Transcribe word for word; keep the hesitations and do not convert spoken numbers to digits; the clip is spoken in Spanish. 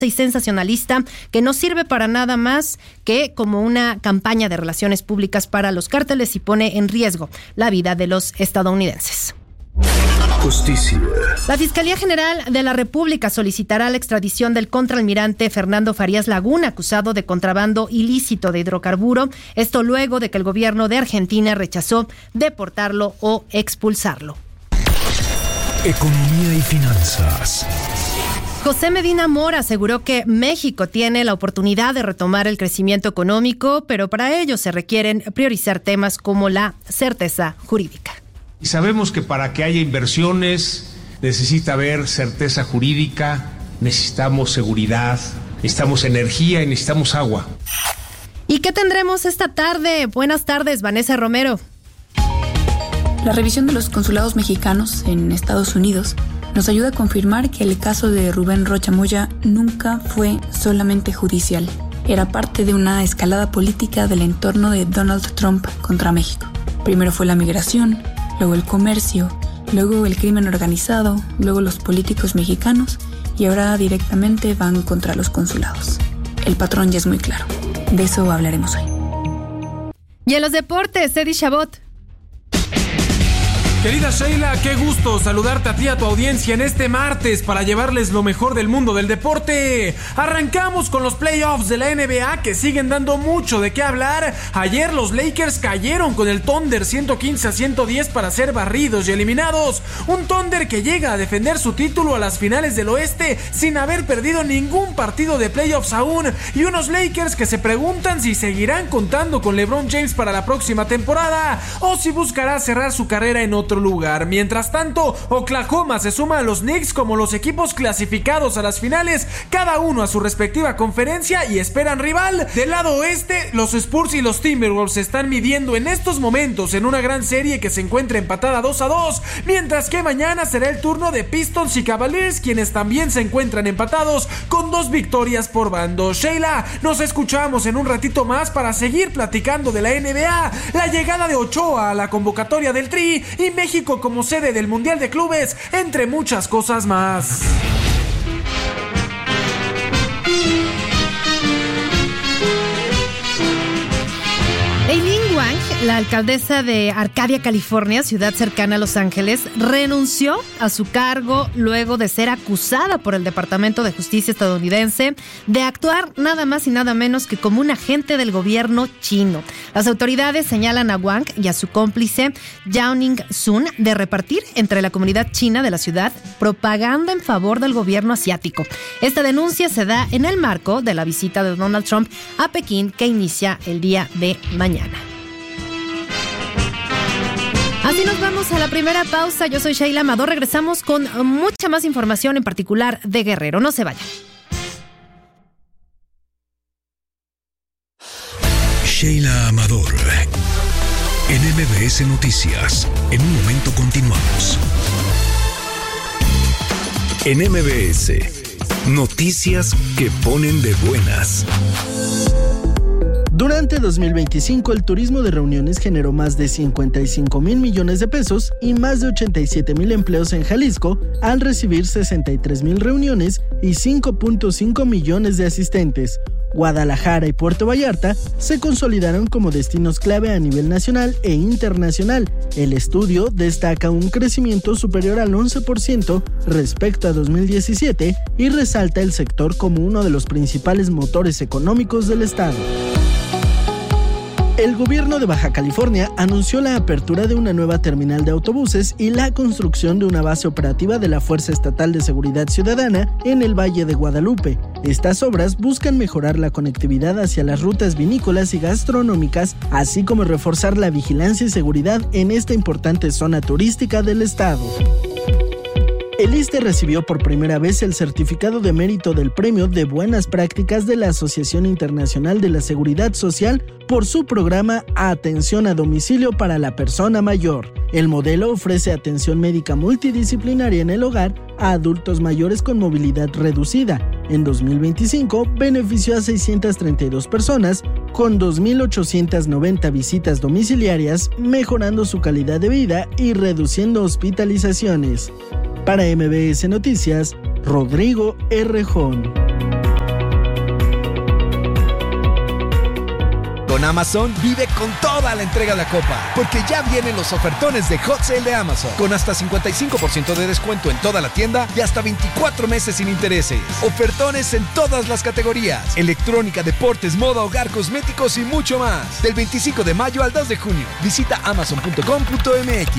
y sensacionalista que no sirve para nada más que como una campaña de relaciones públicas para los cárteles y pone en riesgo la vida de los estadounidenses. Justicia. La Fiscalía General de la República solicitará la extradición del contraalmirante Fernando Farías Laguna, acusado de contrabando ilícito de hidrocarburo. Esto luego de que el gobierno de Argentina rechazó deportarlo o expulsarlo. Economía y finanzas. José Medina Mora aseguró que México tiene la oportunidad de retomar el crecimiento económico, pero para ello se requieren priorizar temas como la certeza jurídica. Y sabemos que para que haya inversiones necesita haber certeza jurídica, necesitamos seguridad, necesitamos energía y necesitamos agua. ¿Y qué tendremos esta tarde? Buenas tardes, Vanessa Romero. La revisión de los consulados mexicanos en Estados Unidos nos ayuda a confirmar que el caso de Rubén Rocha Moya nunca fue solamente judicial. Era parte de una escalada política del entorno de Donald Trump contra México. Primero fue la migración, luego el comercio, luego el crimen organizado, luego los políticos mexicanos y ahora directamente van contra los consulados. El patrón ya es muy claro. De eso hablaremos hoy. Y en los deportes, Eddie Chabot. Querida Sheila, qué gusto saludarte a ti y a tu audiencia en este martes para llevarles lo mejor del mundo del deporte. Arrancamos con los playoffs de la N B A que siguen dando mucho de qué hablar. Ayer los Lakers cayeron con el Thunder ciento quince a ciento diez para ser barridos y eliminados. Un Thunder que llega a defender su título a las finales del oeste sin haber perdido ningún partido de playoffs aún. Y unos Lakers que se preguntan si seguirán contando con LeBron James para la próxima temporada o si buscará cerrar su carrera en otro lugar. Mientras tanto, Oklahoma se suma a los Knicks como los equipos clasificados a las finales, cada uno a su respectiva conferencia y esperan rival. Del lado oeste, los Spurs y los Timberwolves se están midiendo en estos momentos en una gran serie que se encuentra empatada dos a dos, mientras que mañana será el turno de Pistons y Cavaliers, quienes también se encuentran empatados con dos victorias por bando. Sheila, nos escuchamos en un ratito más para seguir platicando de la N B A, la llegada de Ochoa a la convocatoria del Tri y México como sede del Mundial de Clubes, entre muchas cosas más. Eileen Wang, la alcaldesa de Arcadia, California, ciudad cercana a Los Ángeles, renunció a su cargo luego de ser acusada por el Departamento de Justicia estadounidense de actuar nada más y nada menos que como un agente del gobierno chino. Las autoridades señalan a Wang y a su cómplice Yao Ning-sun de repartir entre la comunidad china de la ciudad propaganda en favor del gobierno asiático. Esta denuncia se da en el marco de la visita de Donald Trump a Pekín que inicia el día de mañana. Así nos vamos a la primera pausa. Yo soy Sheila Amador. Regresamos con mucha más información, en particular de Guerrero. No se vayan. Sheila Amador, en M B S Noticias. En un momento continuamos. En M B S, noticias que ponen de buenas. Durante dos mil veinticinco, el turismo de reuniones generó más de cincuenta y cinco mil millones de pesos y más de ochenta y siete mil empleos en Jalisco, al recibir sesenta y tres mil reuniones y cinco punto cinco millones de asistentes. Guadalajara y Puerto Vallarta se consolidaron como destinos clave a nivel nacional e internacional. El estudio destaca un crecimiento superior al once por ciento respecto a dos mil diecisiete y resalta el sector como uno de los principales motores económicos del estado. El gobierno de Baja California anunció la apertura de una nueva terminal de autobuses y la construcción de una base operativa de la Fuerza Estatal de Seguridad Ciudadana en el Valle de Guadalupe. Estas obras buscan mejorar la conectividad hacia las rutas vinícolas y gastronómicas, así como reforzar la vigilancia y seguridad en esta importante zona turística del estado. El ISSSTE recibió por primera vez el certificado de mérito del Premio de Buenas Prácticas de la Asociación Internacional de la Seguridad Social por su programa Atención a Domicilio para la Persona Mayor. El modelo ofrece atención médica multidisciplinaria en el hogar a adultos mayores con movilidad reducida. En dos mil veinticinco benefició a seiscientas treinta y dos personas con dos mil ochocientas noventa visitas domiciliarias, mejorando su calidad de vida y reduciendo hospitalizaciones. Para M B S Noticias, Rodrigo Errejón. Con Amazon, vive con toda la entrega de la copa, porque ya vienen los ofertones de Hot Sale de Amazon, con hasta cincuenta y cinco por ciento de descuento en toda la tienda y hasta veinticuatro meses sin intereses. Ofertones en todas las categorías: electrónica, deportes, moda, hogar, cosméticos y mucho más. Del veinticinco de mayo al dos de junio. Visita amazon punto com punto m x.